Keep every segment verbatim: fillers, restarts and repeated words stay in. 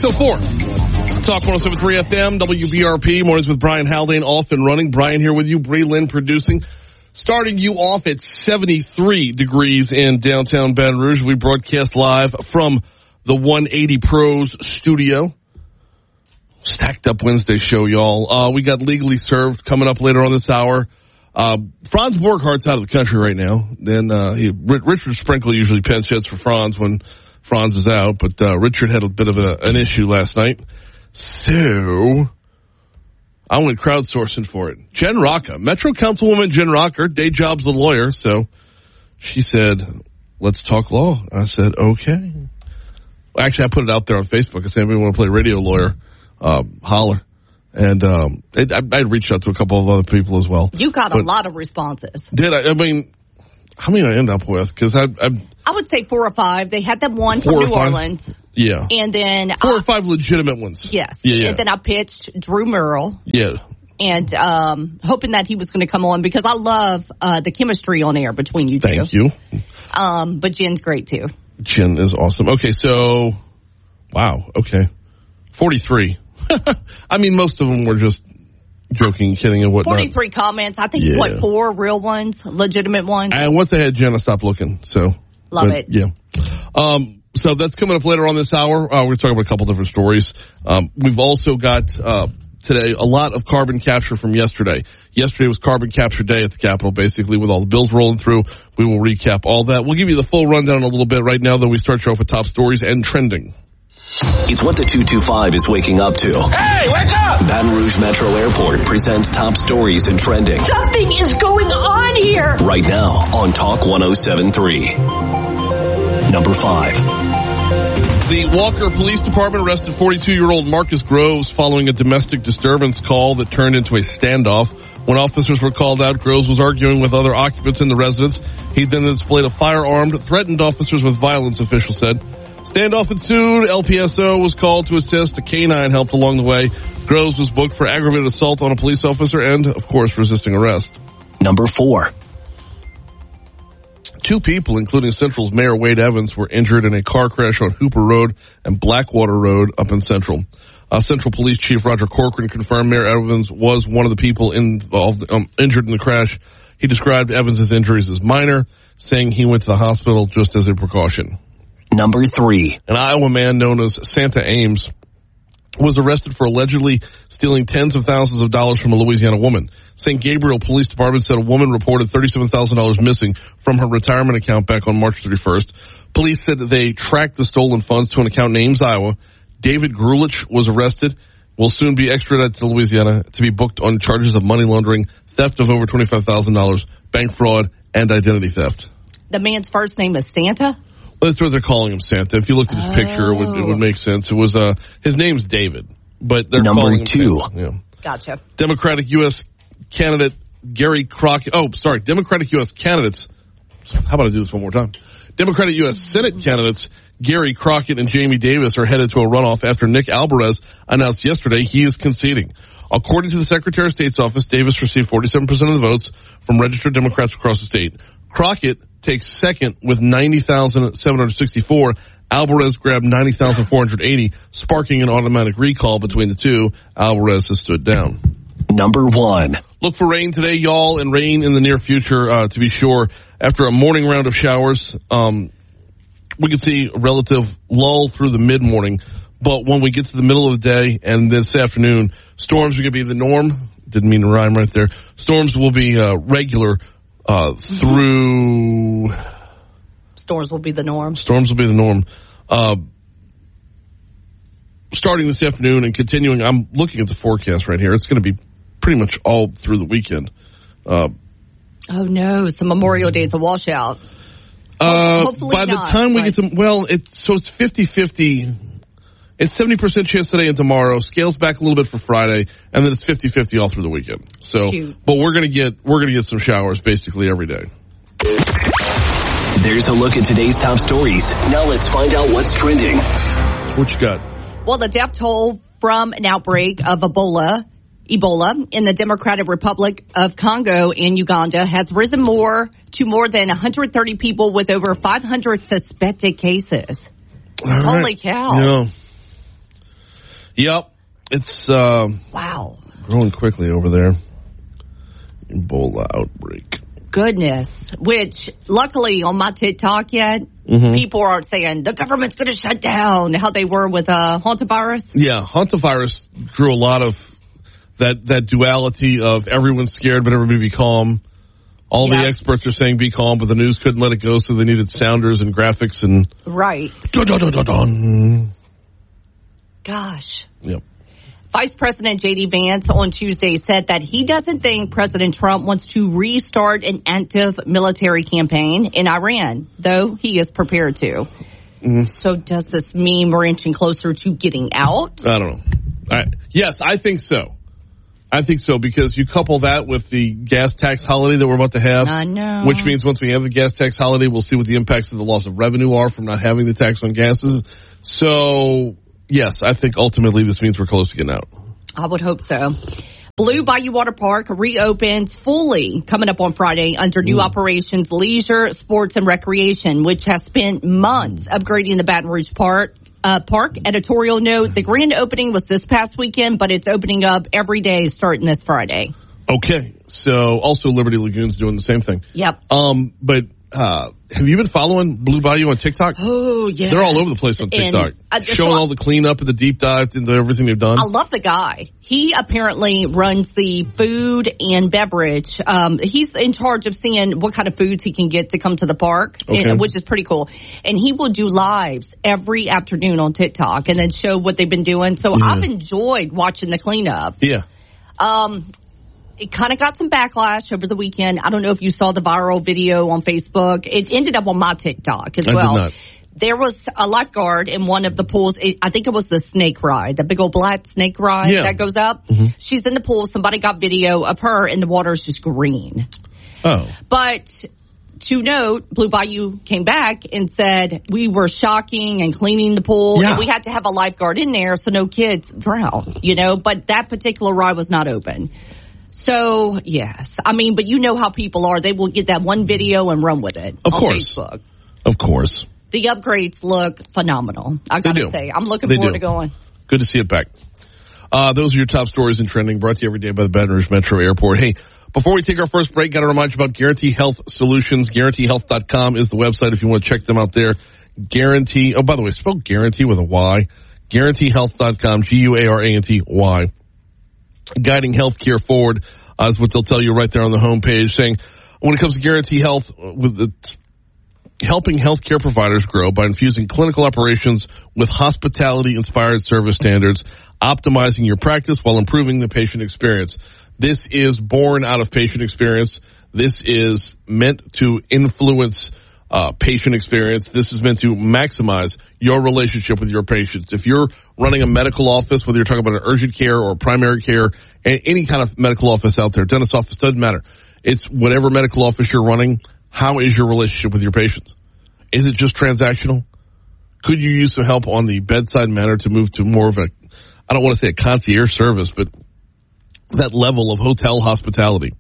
six oh four. Talk one oh seven point three F M, W B R P. Mornings with Brian Haldane off and running. Brian here with you. Bree Lynn producing. Starting you off at seventy-three degrees in downtown Baton Rouge. We broadcast live from the one eighty Pros studio. Stacked up Wednesday show, y'all. Uh, we got Legally Served coming up later on this hour. Uh, Franz Borghart's out of the country right now. Then, uh, he, Richard Sprinkle usually pinch hits for Franz when Franz is out, but, uh, Richard had a bit of a, an issue last night. So, I went crowdsourcing for it. Jen Rocca, Metro Councilwoman Jen Rocca, day job's a lawyer, so she said, let's talk law. I said, okay. Well, actually, I put it out there on Facebook. I said, anybody want to play radio lawyer, uh, holler. And um, it, I, I reached out to a couple of other people as well. You got but a lot of responses. Did I? I mean, how many did I end up with? Because I, I, I would say four or five. They had them one from New Orleans. Yeah. And then four I, or five legitimate ones. Yes. Yeah, yeah. And then I pitched Drew Merrill. Yeah. And um, hoping that he was going to come on because I love uh, the chemistry on air between you two. Thank you. Um, but Jen's great too. Jen is awesome. Okay, so wow. Okay, forty-three. I mean, most of them were just joking, kidding, and whatnot. forty-three comments. I think, yeah. what, four real ones, legitimate ones? And once I had Jen, I stopped looking. So Love but, it. Yeah. Um, so that's coming up later on this hour. Uh, we're going to talk about a couple different stories. Um, we've also got uh, today a lot of carbon capture from yesterday. Yesterday was carbon capture day at the Capitol, basically, with all the bills rolling through. We will recap all that. We'll give you the full rundown in a little bit. Right now, though, we start you off with top stories and trending. It's what the two two five is waking up to. Hey, wake up! Baton Rouge Metro Airport presents top stories and trending. Something is going on here! Right now on Talk one oh seven point three. Number five. The Walker Police Department arrested forty-two-year-old Marcus Groves following a domestic disturbance call that turned into a standoff. When officers were called out, Groves was arguing with other occupants in the residence. He then displayed a firearm, threatened officers with violence, officials said. Standoff ensued. L P S O was called to assist. A canine helped along the way. Groves was booked for aggravated assault on a police officer and, of course, resisting arrest. Number four. Two people, including Central's Mayor Wade Evans, were injured in a car crash on Hooper Road and Blackwater Road up in Central. Uh, Central Police Chief Roger Corcoran confirmed Mayor Evans was one of the people involved, um, injured in the crash. He described Evans' injuries as minor, saying he went to the hospital just as a precaution. Number three. An Iowa man known as Santa Ames was arrested for allegedly stealing tens of thousands of dollars from a Louisiana woman. Saint Gabriel Police Department said a woman reported thirty-seven thousand dollars missing from her retirement account back on March thirty-first. Police said that they tracked the stolen funds to an account in Ames, Iowa. David Grulich was arrested, will soon be extradited to Louisiana to be booked on charges of money laundering, theft of over twenty-five thousand dollars, bank fraud, and identity theft. The man's first name is Santa? That's what they're calling him, Santa. If you looked at his oh. picture, it would, it would make sense. It was, uh, his name's David, but they're Number calling him two. Santa. Yeah. Gotcha. Democratic U S candidate Gary Crockett. Oh, sorry. Democratic U S candidates. How about I do this one more time? Democratic U S Senate candidates Gary Crockett and Jamie Davis are headed to a runoff after Nick Alvarez announced yesterday he is conceding. According to the Secretary of State's office, Davis received forty-seven percent of the votes from registered Democrats across the state. Crockett takes second with ninety thousand seven hundred sixty-four. Alvarez grabbed ninety thousand four hundred eighty, sparking an automatic recall between the two. Alvarez has stood down. Number one. Look for rain today, y'all, and rain in the near future, uh, to be sure. After a morning round of showers, um, we can see a relative lull through the mid-morning. But when we get to the middle of the day and this afternoon, storms are going to be the norm. Didn't mean to rhyme right there. Storms will be uh, regular uh, through... Storms will be the norm. Storms will be the norm. Uh, starting this afternoon and continuing, I'm looking at the forecast right here. It's going to be pretty much all through the weekend. Uh, oh, no. It's the Memorial Day. It's a washout. Uh, Hopefully by not, the time we but... get to, well, it's, so it's fifty-fifty. It's seventy percent chance today and tomorrow, scales back a little bit for Friday, and then it's fifty-fifty all through the weekend. So, Shoot. but we're going to get, we're going to get some showers basically every day. There's a look at today's top stories. Now let's find out what's trending. What you got? Well, the death toll from an outbreak of Ebola, Ebola in the Democratic Republic of Congo in Uganda has risen more to more than one hundred thirty people with over five hundred suspected cases. All Holy right. cow. Yeah. Yep. It's um, Wow. growing quickly over there. Ebola outbreak. Goodness. Which, luckily, on my TikTok yet, mm-hmm. people aren't saying the government's going to shut down, how they were with uh, hantavirus. Yeah, hantavirus drew a lot of that, that duality of everyone's scared, but everybody be calm. All yep. the experts are saying be calm, but the news couldn't let it go, so they needed sounders and graphics and... Right. Dun, dun, dun, dun, dun. Gosh. Yep. Vice President J D Vance on Tuesday said that he doesn't think President Trump wants to restart an active military campaign in Iran, though he is prepared to. Mm-hmm. So does this mean we're inching closer to getting out? I don't know. All right. Yes, I think so. I think so, because you couple that with the gas tax holiday that we're about to have. I know. Which means once we have the gas tax holiday, we'll see what the impacts of the loss of revenue are from not having the tax on gases. So... yes, I think ultimately this means we're close to getting out. I would hope so. Blue Bayou Water Park reopens fully coming up on Friday under new mm. operations Leisure, Sports, and Recreation, which has spent months upgrading the Baton Rouge Park. Uh, park editorial note, the grand opening was this past weekend, but it's opening up every day starting this Friday. Okay. So also Liberty Lagoon's doing the same thing. Yep. Um, but Uh, have you been following Blue Bayou on TikTok? Oh, yeah. They're all over the place on TikTok. And, uh, showing all the cleanup and the deep dive into everything they've done. I love the guy. He apparently runs the food and beverage. Um, he's in charge of seeing what kind of foods he can get to come to the park, okay. and, which is pretty cool. And he will do lives every afternoon on TikTok and then show what they've been doing. So yeah. I've enjoyed watching the cleanup. Yeah. Um, It kind of got some backlash over the weekend. I don't know if you saw the viral video on Facebook. It ended up on my TikTok as I well. Did not. There was a lifeguard in one of the pools. It, I think it was the snake ride, the big old black snake ride yeah. that goes up. Mm-hmm. She's in the pool. Somebody got video of her, and the water's just green. Oh. But to note, Blue Bayou came back and said we were shocking and cleaning the pool. Yeah. And we had to have a lifeguard in there so no kids drown, you know. But that particular ride was not open. So, yes. I mean, but you know how people are. They will get that one video and run with it of on course. Facebook. Of course. The upgrades look phenomenal. I got to say. I'm looking they forward do. to going. Good to see it back. Uh, those are your top stories in trending, brought to you every day by the Baton Rouge Metro Airport. Hey, before we take our first break, got to remind you about Guarantee Health Solutions. Guarantee Health dot com is the website if you want to check them out there. Guarantee, oh, by the way, spell guarantee with a Y. Guarantee Health dot com, G U A R A N T Y. Guiding healthcare forward uh, is what they'll tell you right there on the homepage, saying when it comes to Guarantee Health, with the helping healthcare providers grow by infusing clinical operations with hospitality-inspired service standards, optimizing your practice while improving the patient experience. This is born out of patient experience. This is meant to influence uh, patient experience. This is meant to maximize your relationship with your patients. If you're running a medical office, whether you're talking about an urgent care or primary care, any kind of medical office out there, dentist office, doesn't matter. It's whatever medical office you're running. How is your relationship with your patients? Is it just transactional? Could you use some help on the bedside manner to move to more of a, I don't want to say a concierge service, but that level of hotel hospitality?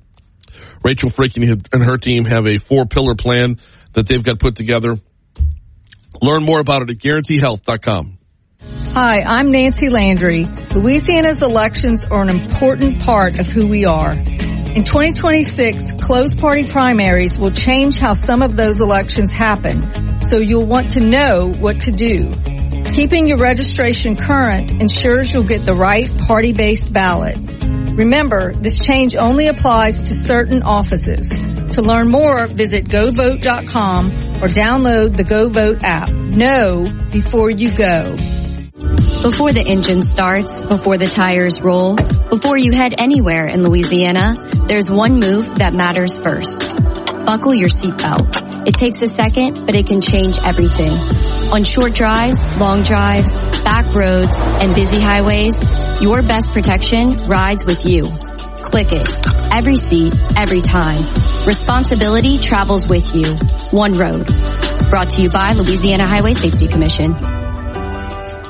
Rachel Fricking and her team have a four-pillar plan that they've got put together. Learn more about it at Guarantee Health dot com. Hi, I'm Nancy Landry. Louisiana's elections are an important part of who we are. In twenty twenty-six, closed party primaries will change how some of those elections happen, so you'll want to know what to do. Keeping your registration current ensures you'll get the right party-based ballot. Remember, this change only applies to certain offices. To learn more, visit go vote dot com or download the GoVote app. Know before you go. Before the engine starts, before the tires roll, before you head anywhere in Louisiana, there's one move that matters first. Buckle your seatbelt. It takes a second, but it can change everything. On short drives, long drives, back roads, and busy highways, your best protection rides with you. Click it. Every seat, every time. Responsibility travels with you. One road. Brought to you by Louisiana Highway Safety Commission.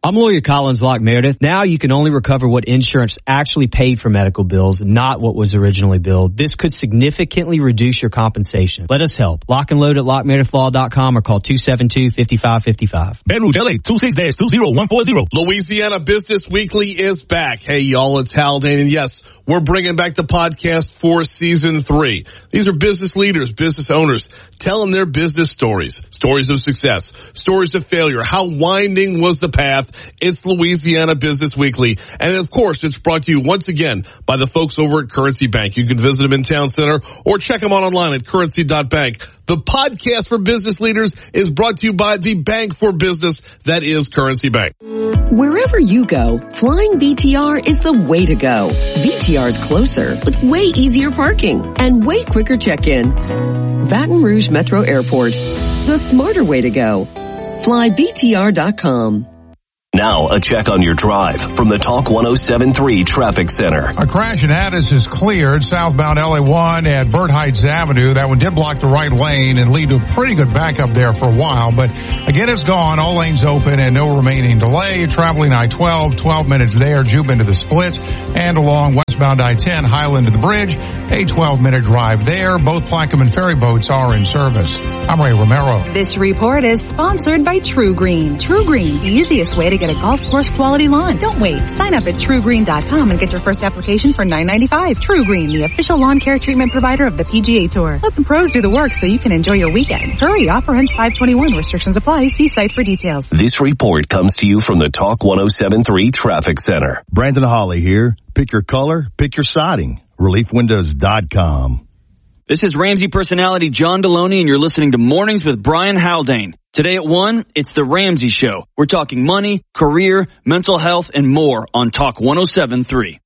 I'm lawyer Collins Locke Meredith. Now you can only recover what insurance actually paid for medical bills, not what was originally billed. This could significantly reduce your compensation. Let us help. Lock and load at lock meredith law dot com or call two seven two, five five five five. Baton Rouge, L A, two six two zero one four zero. Louisiana Business Weekly is back. Hey, y'all, it's Haldane. And yes, we're bringing back the podcast for season three. These are business leaders, business owners, telling their business stories, stories of success, stories of failure. How winding was the path? It's Louisiana Business Weekly. And of course, it's brought to you once again by the folks over at Currency Bank. You can visit them in Town Center or check them out online at currency dot bank. The podcast for business leaders is brought to you by the bank for business that is Currency Bank. Wherever you go, flying V T R is the way to go. V T R is closer with way easier parking and way quicker check-in. Baton Rouge Metro Airport, the smarter way to go. Fly V T R dot com. Now, a check on your drive from the Talk one oh seven three Traffic Center. A crash in Addis is cleared southbound L A one at Burt Heights Avenue. That one did block the right lane and lead to a pretty good backup there for a while. But again, it's gone. All lanes open and no remaining delay. Traveling I twelve, twelve minutes there, Jupe into the split. And along westbound I ten, Highland to the bridge, a twelve minute drive there. Both Plaquemine ferry boats are in service. I'm Ray Romero. This report is sponsored by True Green. True Green, the easiest way to get a golf course quality lawn. Don't wait. Sign up at true green dot com and get your first application for nine ninety-five. True Green, the official lawn care treatment provider of the P G A Tour. Let the pros do the work so you can enjoy your weekend. Hurry, offer ends five twenty-one. Restrictions apply. See site for details. This report comes to you from the Talk one oh seven three Traffic Center. Brandon Holly here. Pick your color, pick your siding. relief windows dot com. This is Ramsey personality John Deloney, and you're listening to Mornings with Brian Haldane. Today at one, it's The Ramsey Show. We're talking money, career, mental health, and more on Talk one oh seven three.